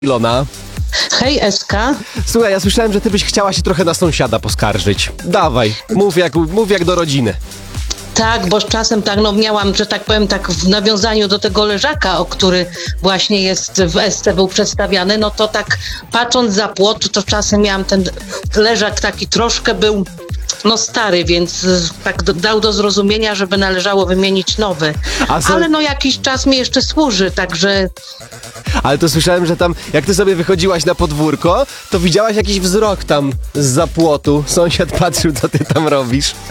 Ilona. Hej, Eska. Słuchaj, ja słyszałem, że ty byś chciała się trochę na sąsiada poskarżyć. Dawaj, mów jak do rodziny. Tak, bo z czasem tak, no miałam, że tak powiem, tak w nawiązaniu do tego leżaka, o który właśnie jest w Esce był przedstawiany, no to tak patrząc za płot, to czasem miałam ten leżak taki troszkę był, no stary, więc tak dał do zrozumienia, żeby należało wymienić nowy. Ale no jakiś czas mi jeszcze służy, także... Ale to słyszałem, że tam, jak ty sobie wychodziłaś na podwórko, to widziałaś jakiś wzrok tam zza płotu. Sąsiad patrzył, co ty tam robisz.